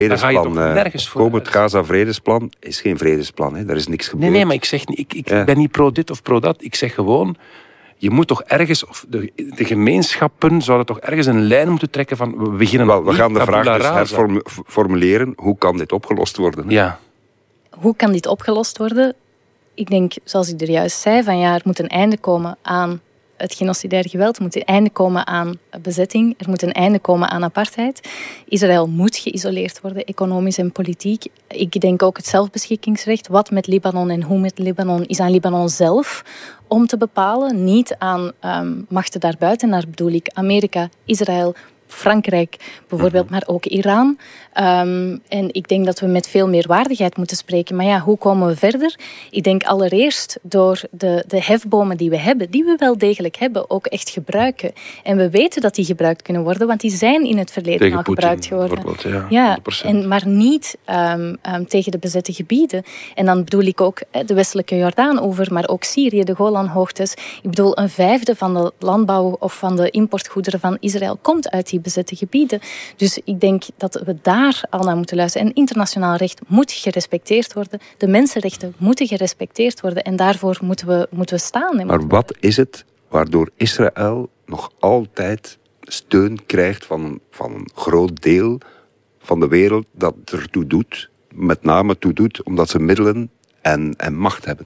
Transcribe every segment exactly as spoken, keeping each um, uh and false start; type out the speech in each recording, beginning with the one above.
Daar ga je toch nergens voor Komen, het Gaza-vredesplan is geen vredesplan. Hè. Daar is niks gebeurd. Nee, nee, maar ik zeg niet, ik, ik ja. ben niet pro dit of pro dat. Ik zeg gewoon, je moet toch ergens, of de, de gemeenschappen zouden toch ergens een lijn moeten trekken van, we beginnen Wel, we gaan de vraag dus rasa. herformuleren. Hoe kan dit opgelost worden? Hè? Ja. Hoe kan dit opgelost worden? Ik denk, zoals ik er juist zei, van ja, er moet een einde komen aan het genocidair geweld. Er moet een einde komen aan bezetting. Er moet een einde komen aan apartheid. Israël moet geïsoleerd worden, economisch en politiek. Ik denk ook het zelfbeschikkingsrecht. Wat met Libanon en hoe met Libanon is aan Libanon zelf om te bepalen. Niet aan um, machten daarbuiten. Daar bedoel ik Amerika, Israël, Frankrijk bijvoorbeeld, maar ook Iran. Um, en ik denk dat we met veel meer waardigheid moeten spreken. Maar ja, hoe komen we verder? Ik denk allereerst door de, de hefbomen die we hebben, die we wel degelijk hebben, ook echt gebruiken. En we weten dat die gebruikt kunnen worden, want die zijn in het verleden tegen al Putin, gebruikt geworden. Ja, ja, en, maar niet um, um, tegen de bezette gebieden. En dan bedoel ik ook de westelijke Jordaanoever, maar ook Syrië, de Golanhoogtes. Ik bedoel, een vijfde van de landbouw of van de importgoederen van Israël komt uit die bezette gebieden. Dus ik denk dat we daar al naar moeten luisteren. En internationaal recht moet gerespecteerd worden. De mensenrechten moeten gerespecteerd worden. En daarvoor moeten we, moeten we staan. Maar wat is het waardoor Israël nog altijd steun krijgt van, van een groot deel van de wereld dat ertoe doet, met name toe doet, omdat ze middelen en, en macht hebben?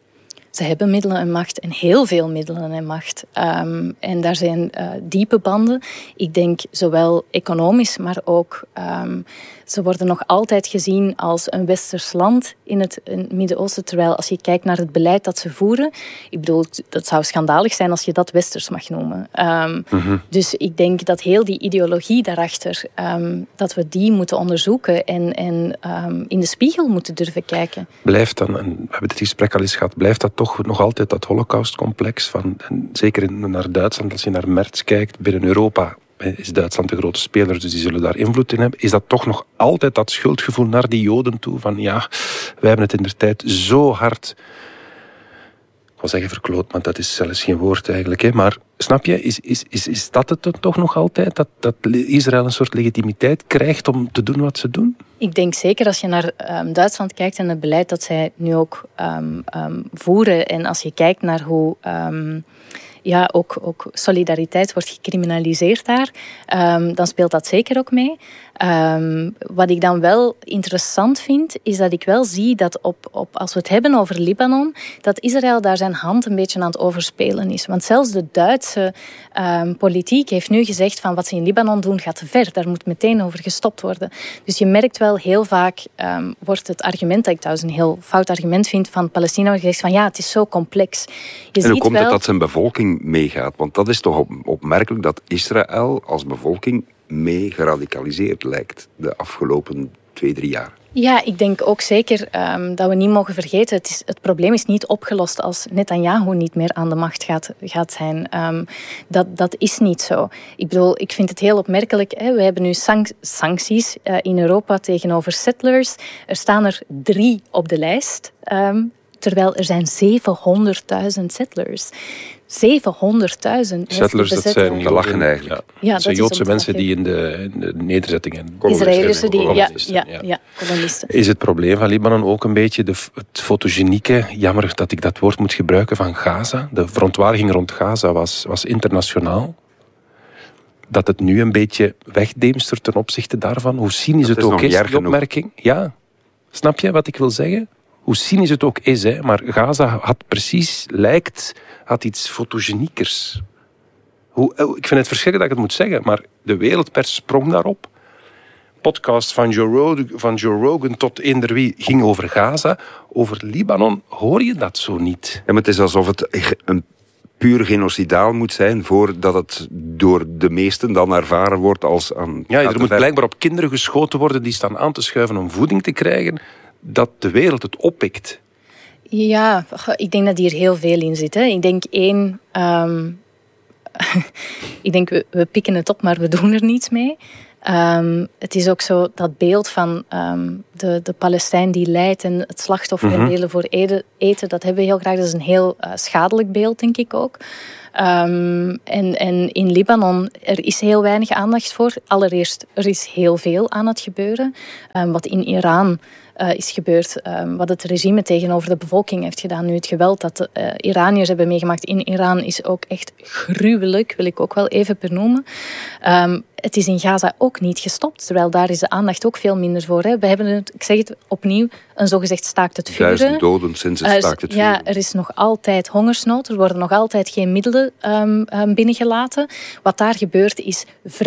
Ze hebben middelen en macht en heel veel middelen en macht. Um, en daar zijn uh, diepe banden. Ik denk zowel economisch, maar ook um, ze worden nog altijd gezien als een westers land in het, in het Midden-Oosten. Terwijl als je kijkt naar het beleid dat ze voeren, ik bedoel, dat zou schandalig zijn als je dat westers mag noemen. Um, mm-hmm. Dus ik denk dat heel die ideologie daarachter, um, dat we die moeten onderzoeken en, en um, in de spiegel moeten durven kijken. Blijft dan, en we hebben dit gesprek al eens gehad, blijft dat toch nog altijd dat holocaustcomplex van, en zeker in, naar Duitsland, als je naar Merz kijkt, binnen Europa is Duitsland de grote speler, dus die zullen daar invloed in hebben. Is dat toch nog altijd dat schuldgevoel naar die Joden toe? Van ja, wij hebben het in der tijd zo hard, ik wil zeggen verkloot, maar dat is zelfs geen woord eigenlijk. Hè. Maar snap je, is, is, is, is dat het toch nog altijd? Dat, dat Israël een soort legitimiteit krijgt om te doen wat ze doen? Ik denk zeker als je naar um, Duitsland kijkt en het beleid dat zij nu ook um, um, voeren. En als je kijkt naar hoe um, ja, ook, ook solidariteit wordt gecriminaliseerd daar, um, dan speelt dat zeker ook mee. Um, wat ik dan wel interessant vind, is dat ik wel zie dat op, op, als we het hebben over Libanon, dat Israël daar zijn hand een beetje aan het overspelen is. Want zelfs de Duitse um, politiek heeft nu gezegd van wat ze in Libanon doen gaat te ver. Daar moet meteen over gestopt worden. Dus je merkt wel heel vaak, um, wordt het argument, dat ik trouwens een heel fout argument vind, van Palestina gezegd van ja, het is zo complex. Je en hoe komt wel... het dat zijn bevolking meegaat? Want dat is toch op, opmerkelijk dat Israël als bevolking mee geradicaliseerd lijkt de afgelopen twee, drie jaar. Ja, ik denk ook zeker um, dat we niet mogen vergeten, het, is, het probleem is niet opgelost als Netanyahu niet meer aan de macht gaat, gaat zijn. Um, dat, dat is niet zo. Ik bedoel, ik vind het heel opmerkelijk. Hè. We hebben nu sanc- sancties uh, in Europa tegenover settlers. Er staan er drie op de lijst. Um, terwijl er zijn zevenhonderdduizend settlers. zevenhonderdduizend settlers, dat zijn te lachen eigenlijk. Ja. Ja, dat zijn Joodse mensen die in de, in de nederzettingen... Israëlische die... Ja, ja, ja, ja, kolonisten. Is het probleem van Libanon ook een beetje de, het fotogenieke, jammer dat ik dat woord moet gebruiken, van Gaza? De verontwaardiging rond Gaza was, was internationaal. Dat het nu een beetje wegdeemstert ten opzichte daarvan. Hoe cynisch het ook is, die opmerking. Ja, snap je wat ik wil zeggen? Hoe cynisch het ook is, hè, maar Gaza had precies, lijkt, had iets fotogeniekers. Hoe, ik vind het verschrikkelijk dat ik het moet zeggen, maar de wereldpers sprong daarop. Podcast van Joe Rogan, van Joe Rogan tot eender wie ging over Gaza. Over Libanon hoor je dat zo niet. Ja, maar het is alsof het een puur genocidaal moet zijn voordat het door de meesten dan ervaren wordt als... Aan, ja, er moet ver... blijkbaar op kinderen geschoten worden die staan aan te schuiven om voeding te krijgen, dat de wereld het oppikt. Ja, ik denk dat hier heel veel in zit. Hè. Ik denk één... Um, ik denk, we, we pikken het op, maar we doen er niets mee. Um, het is ook zo dat beeld van um, de, de Palestijn die lijdt en het slachtoffer mm-hmm. en delen voor eten, eten, dat hebben we heel graag. Dat is een heel uh, schadelijk beeld, denk ik ook. Um, en, en in Libanon, er is heel weinig aandacht voor. Allereerst, er is heel veel aan het gebeuren. Um, wat in Iran uh, is gebeurd, um, wat het regime tegenover de bevolking heeft gedaan. Nu, het geweld dat de uh, Iraniërs hebben meegemaakt in Iran is ook echt gruwelijk, wil ik ook wel even benoemen. Um, het is in Gaza ook niet gestopt, terwijl daar is de aandacht ook veel minder voor. Hè. We hebben het, ik zeg het opnieuw, een zogezegd staakt het vuren. Duizend doden sinds het staakt het vuren. Ja, er is nog altijd hongersnood, er worden nog altijd geen middelen um, um, binnengelaten. Wat daar gebeurt is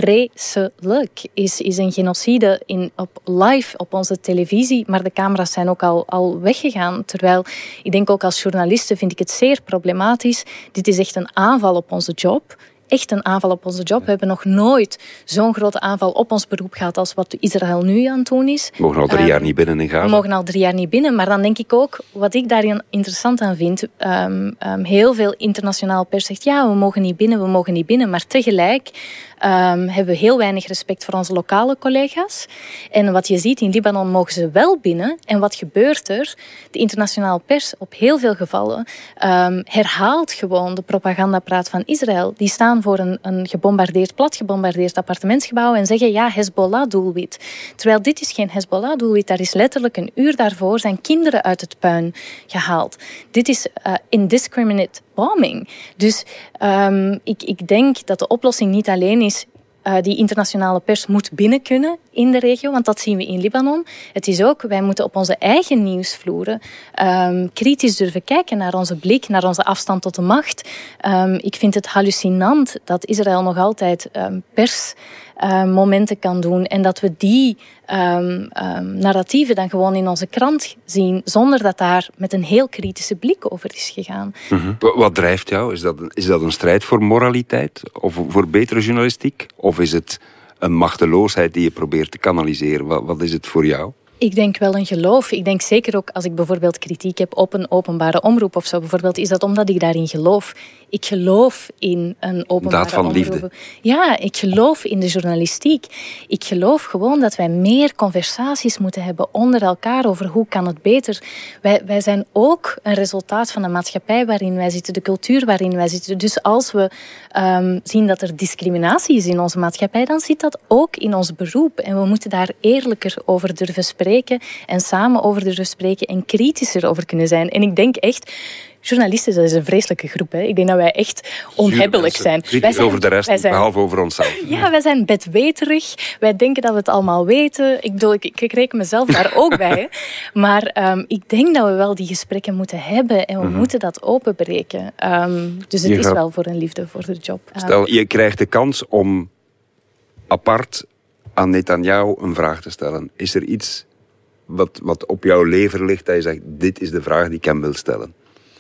vreselijk. Is, is een genocide in, op live op onze televisie, maar de camera's zijn ook al, al weggegaan. Terwijl, ik denk ook als journalisten vind ik het zeer problematisch. Dit is echt een aanval op onze job. Echt een aanval op onze job. We hebben nog nooit zo'n grote aanval op ons beroep gehad als wat Israël nu aan het doen is. We mogen al drie um, jaar niet binnen in Gaza. We mogen al drie jaar niet binnen. Maar dan denk ik ook, wat ik daarin interessant aan vind, um, um, heel veel internationaal pers zegt, ja, we mogen niet binnen, we mogen niet binnen. Maar tegelijk um, hebben we heel weinig respect voor onze lokale collega's. En wat je ziet, in Libanon mogen ze wel binnen. En wat gebeurt er? De internationale pers, op heel veel gevallen, um, herhaalt gewoon de propagandapraat van Israël. Die staan voor een, een gebombardeerd, plat gebombardeerd appartementsgebouw en zeggen, ja, Hezbollah-doelwit. Terwijl dit is geen Hezbollah-doelwit. Daar is letterlijk een uur daarvoor zijn kinderen uit het puin gehaald. Dit is uh, indiscriminate bombing. Dus um, ik, ik denk dat de oplossing niet alleen is Uh, die internationale pers moet binnen kunnen in de regio, want dat zien we in Libanon. Het is ook, wij moeten op onze eigen nieuwsvloeren um, kritisch durven kijken naar onze blik, naar onze afstand tot de macht. Um, ik vind het hallucinant dat Israël nog altijd um, pers Uh, momenten kan doen en dat we die um, um, narratieven dan gewoon in onze krant zien, zonder dat daar met een heel kritische blik over is gegaan. Mm-hmm. Wat drijft jou? Is dat, een, is dat een strijd voor moraliteit? Of voor betere journalistiek? Of is het een machteloosheid die je probeert te kanaliseren? Wat, wat is het voor jou? Ik denk wel een geloof. Ik denk zeker ook als ik bijvoorbeeld kritiek heb op een openbare omroep of zo, bijvoorbeeld, is dat omdat ik daarin geloof. Ik geloof in een openbare daad van omroep. Liefde. Ja, ik geloof in de journalistiek. Ik geloof gewoon dat wij meer conversaties moeten hebben onder elkaar over hoe kan het beter. Wij, wij zijn ook een resultaat van de maatschappij waarin wij zitten, de cultuur waarin wij zitten. Dus als we um, zien dat er discriminatie is in onze maatschappij, dan zit dat ook in ons beroep. En we moeten daar eerlijker over durven spreken. En samen over durven spreken en kritischer over kunnen zijn. En ik denk echt, journalisten, dat is een vreselijke groep. Hè. Ik denk dat wij echt onhebbelijk zijn. Kritisch wij zijn over de rest, zijn, behalve over onszelf. Ja, wij zijn bedweterig. Wij denken dat we het allemaal weten. Ik bedoel, ik, ik reken mezelf daar ook bij. Hè. Maar um, ik denk dat we wel die gesprekken moeten hebben en we mm-hmm. moeten dat openbreken. Um, dus het je is gaat... wel voor een liefde voor de job. Stel, je krijgt de kans om apart aan Netanyahu een vraag te stellen. Is er iets wat, wat op jouw lever ligt dat je zegt, dit is de vraag die ik hem wil stellen?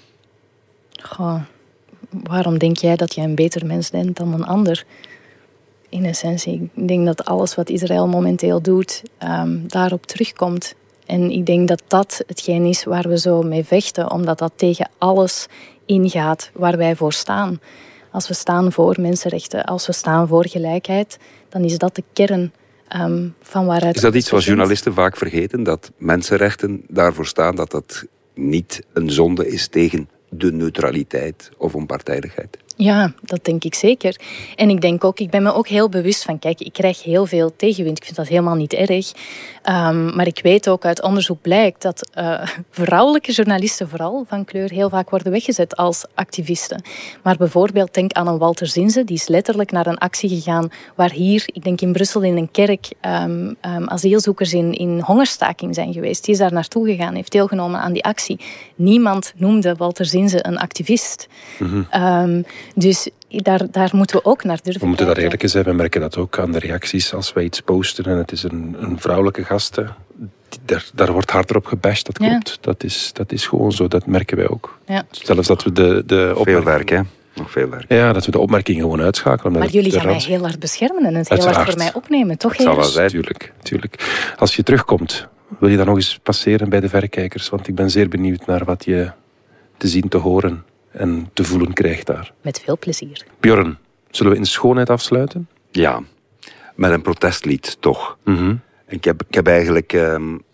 Goh, waarom denk jij dat jij een beter mens bent dan een ander? In essentie, ik denk dat alles wat Israël momenteel doet, um, daarop terugkomt. En ik denk dat dat hetgeen is waar we zo mee vechten, omdat dat tegen alles ingaat waar wij voor staan. Als we staan voor mensenrechten, als we staan voor gelijkheid, dan is dat de kern um, van waaruit... Is dat iets wat journalisten vaak vergeten? Dat mensenrechten daarvoor staan, dat dat niet een zonde is tegen de neutraliteit of onpartijdigheid? Ja, dat denk ik zeker. En ik denk ook, ik ben me ook heel bewust van, kijk, ik krijg heel veel tegenwind. Ik vind dat helemaal niet erg. Um, maar ik weet ook, uit onderzoek blijkt dat uh, vrouwelijke journalisten vooral van kleur heel vaak worden weggezet als activisten. Maar bijvoorbeeld, denk aan een Walter Zinze, die is letterlijk naar een actie gegaan waar hier, ik denk in Brussel in een kerk, um, um, asielzoekers in, in hongerstaking zijn geweest. Die is daar naartoe gegaan, heeft deelgenomen aan die actie. Niemand noemde Walter Zinze een activist. Mm-hmm. Um, Dus daar, daar moeten we ook naar durven We moeten kijken. daar eerlijk zijn. We merken dat ook aan de reacties als wij iets posten en het is een, een vrouwelijke gaste. Daar, daar wordt harder op gebashed, dat klopt. Ja. Dat, is, dat is gewoon zo, dat merken wij ook. Ja. Zelfs dat we de, de opmerking... Veel werk, hè? Nog veel werk. Ja, dat we de opmerkingen gewoon uitschakelen. Maar jullie gaan rand... mij heel hard beschermen en het heel hard voor mij opnemen, toch? Dat zal wel zijn. Tuurlijk, tuurlijk. Als je terugkomt, wil je dan nog eens passeren bij de verrekijkers? Want ik ben zeer benieuwd naar wat je te zien, te horen en te voelen krijgt daar. Met veel plezier. Björn, zullen we in schoonheid afsluiten? Ja, met een protestlied toch. Mm-hmm. Ik heb, ik heb eigenlijk um,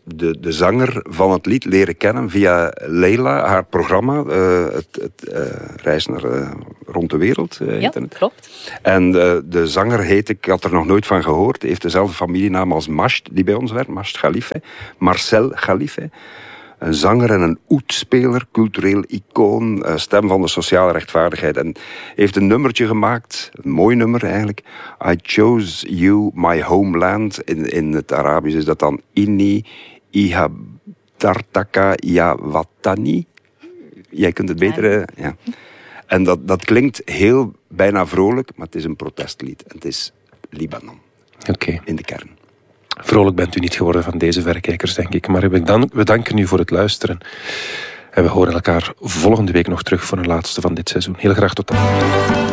de, de zanger van het lied leren kennen via Leila, haar programma, uh, het, het uh, Reis naar, uh, rond de wereld. Uh, ja, klopt. En uh, de zanger heet, ik had er nog nooit van gehoord, heeft dezelfde familienaam als Masht, die bij ons werd, Masht Khalife, Marcel Khalife. Een zanger en een oetspeler, cultureel icoon, stem van de sociale rechtvaardigheid. En heeft een nummertje gemaakt, een mooi nummer eigenlijk. I chose you, my homeland. In, in het Arabisch is dat dan Inni Ihadartaka ya watani. Jij kunt het beter... Ja. En dat, dat klinkt heel bijna vrolijk, maar het is een protestlied. En het is Libanon. Okay. In de kern. Vrolijk bent u niet geworden van deze verrekijkers, denk ik. Maar we, dank, we danken u voor het luisteren. En we horen elkaar volgende week nog terug voor een laatste van dit seizoen. Heel graag tot dan.